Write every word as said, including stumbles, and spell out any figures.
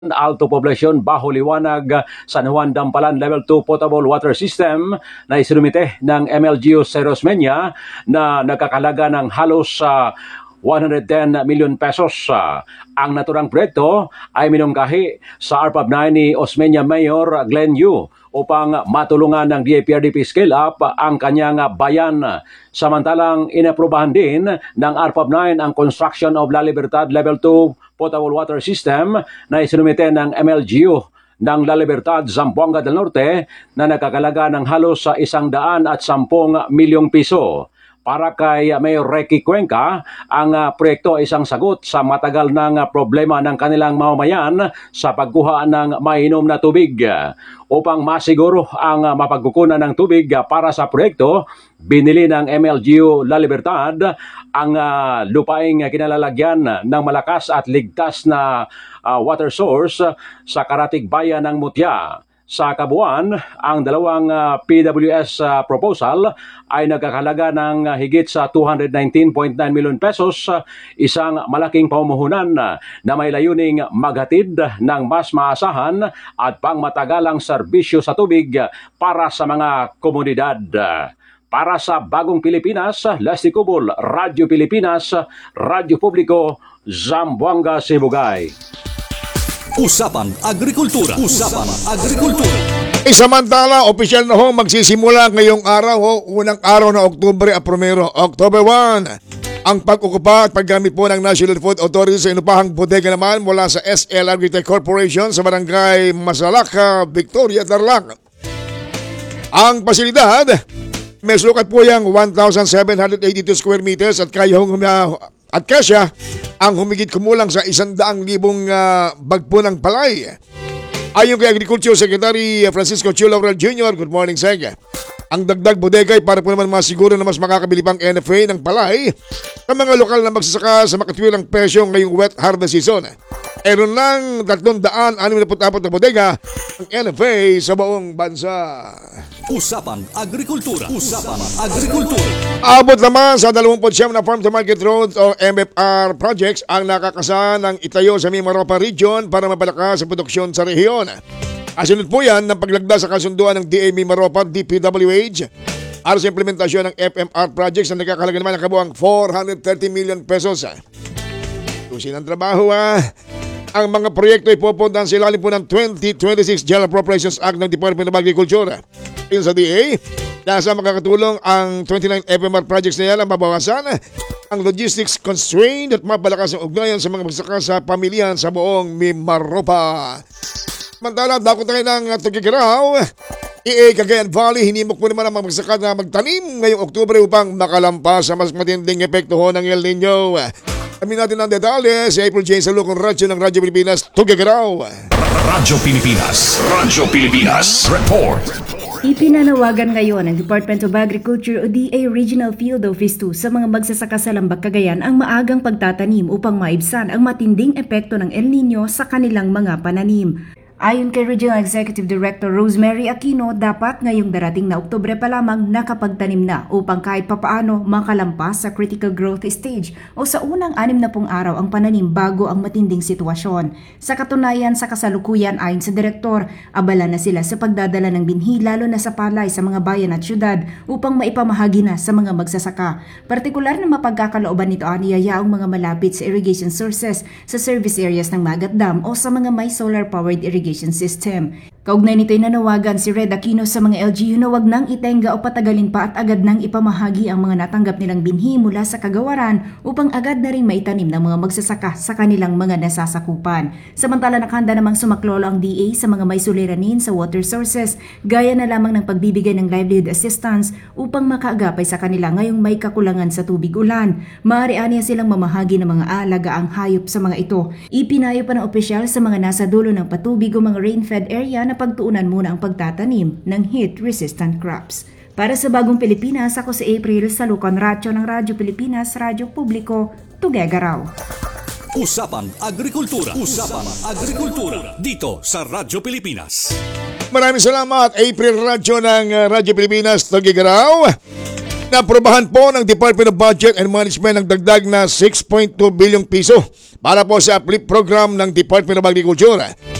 Alto Poblacion, Bajo Liwanag, San Juan Dampalan Level two Potable Water System na isinumite ng M L G U Serosmeña na nagkakalaga ng halos sa uh, one hundred ten million pesos. Uh, ang naturang proyekto ay minungkahi sa A R P A B nine ni Osmeña Mayor Glenn Yu upang matulungan ng D A P R D P Scale Up ang kanyang bayan. Samantalang inaprobahan din ng A R P A B nine ang construction of La Libertad Level two Potable Water System na isinumite ng M L G U ng La Libertad, Zamboanga del Norte na nagkakalaga ng halos sa isang daan at sampung milyong piso. Para kay Mayor Ricky Cuenca, ang uh, proyekto ay isang sagot sa matagal ng uh, problema ng kanilang mamamayan sa pagkuha ng mainom na tubig. Upang masiguro ang uh, mapagkukunan ng tubig uh, para sa proyekto, binili ng M L G U La Libertad ang uh, lupaing kinalalagyan ng malakas at ligtas na uh, water source sa karatig bayan ng Mutya. Sa kabuuan, ang dalawang uh, P W S uh, proposal ay nagkakalaga ng uh, higit sa two hundred nineteen point nine million pesos, uh, isang malaking pamumuhunan uh, na may layuning maghatid ng mas maasahan at pangmatagalang serbisyo sa tubig uh, para sa mga komunidad. Uh, para sa Bagong Pilipinas, Leslie Cubol, Radyo Pilipinas, Radyo Publiko, Zamboanga, Sibugay. Usapang Agrikultura. Usapang Agrikultura. E samantala, opisyal na ho magsisimula ngayong araw ho, unang araw na Oktubre at Primero, October one. Ang pag-ukupa at paggamit po ng National Food Authority sa inupahang bodega naman mula sa S L Agritech Corporation sa Barangay Masalaka, Victoria, Tarlac. Ang pasilidad, may sukat po yung one thousand seven hundred eighty-two square meters at kaya hong at kasya ang humigit kumulang sa isang daang libong uh, bagpo ng palay. Ayon kay Agriculture Secretary Francisco Chu Laurel Junior, good morning, Seg. Ang dagdag bodega ay para po naman masiguro na mas makakabili pang N F A ng palay ng mga lokal na magsasaka sa makatwilang presyo ngayong wet harvest season. Meron lang tatlong daan anim na putapat na bodega ng N F A sa buong bansa. Usapang Agrikultura. Usapang Agrikultura. Abot naman sa dalawampu't siyam na Farm to Market Road o M F R projects ang nakakasa ng itayo sa Mimaropa Region para mapalakas sa produksyon sa rehiyon. Kasunod po yan ng paglagda sa kasunduan ng D A Mimaropa D P W H para sa implementasyon ng F M R projects na nagkakalaga naman ng kabuang four hundred thirty million pesos. Tusin ang trabaho ah. Ang mga proyekto ay pupuntahan sa ilalim po ng twenty twenty-six General Appropriations Act ng Department of Agriculture. Ayon sa D A, nasa makakatulong ang twenty-nine F M R projects na yan ang mabawasan ang logistics constraint at mapalakas ang ugnayan sa mga magsasaka sa pamilyan sa buong Mimaropa. Mantala, dako tayo ng Tugigaraw. E A Cagayan Valley, hinimok po naman ang mga magsasaka na magtanim ngayong Oktubre upang makalampas sa mas matinding epekto ho ng El Nino. Kami natin ang detalye si April Jane Salukong Radyo ng Radyo Pilipinas, Tugigaraw. Radyo Pilipinas. Radyo Pilipinas. Report. Ipinanawagan ngayon ng Department of Agriculture o D A Regional Field Office two sa mga magsasaka sa Lambak, Cagayan ang maagang pagtatanim upang maibsan ang matinding epekto ng El Nino sa kanilang mga pananim. Ayon kay Regional Executive Director Rosemary Aquino, dapat ngayong darating na Oktubre pa lamang nakapagtanim na upang kahit papaano makalampas sa critical growth stage o sa unang anim na pung araw ang pananim bago ang matinding sitwasyon. Sa katunayan, sa kasalukuyan ayon sa Direktor, abala na sila sa pagdadala ng binhi lalo na sa palay sa mga bayan at syudad upang maipamahagi na sa mga magsasaka. Partikular na mapagkakalooban nito aniya ang mga malapit sa irrigation sources sa service areas ng Magat Dam o sa mga may solar-powered irrigation system. Kaugnay nito'y nanawagan si Red Aquino sa mga L G U na wag nang itenga o patagalin pa at agad nang ipamahagi ang mga natanggap nilang binhi mula sa kagawaran upang agad na rin maitanim ng mga magsasaka sa kanilang mga nasasakupan. Samantala, nakahanda namang sumaklolo ang D A sa mga may suliranin sa water sources gaya na lamang ng pagbibigay ng livelihood assistance upang makaagapay sa kanila ngayong may kakulangan sa tubig ulan. Maaari aniya silang mamahagi ng mga alagaang hayop sa mga ito. Ipinayo pa ng opisyal sa mga nasa dulo ng patubig o mga rain-fed area na pagtuunan muna ang pagtatanim ng heat-resistant crops. Para sa Bagong Pilipinas, ako si April Salukon Radyo ng Radyo Pilipinas, Radyo Publiko, Tugigaraw. Usapang Agrikultura. Usapang Agrikultura. Dito sa Radyo Pilipinas. Maraming salamat, April Radyo ng Radyo Pilipinas, Tugigaraw. Inaprobahan po ng Department of Budget and Management ng dagdag na six point two bilyong piso para po sa uplift program ng Department of Agriculture.